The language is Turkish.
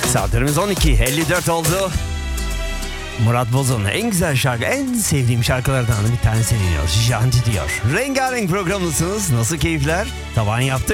Saatlerimiz 12.54 oldu. Murat Boz'un en güzel şarkı, en sevdiğim şarkılardan bir tanesi dinliyoruz. Janti diyor. Rengarenk programlısınız. Nasıl keyifler? Tavan yaptık.